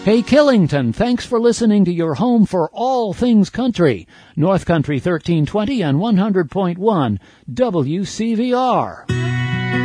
Hey, Killington, thanks for listening to your home for all things country. North Country 1320 and 100.1 WCVR.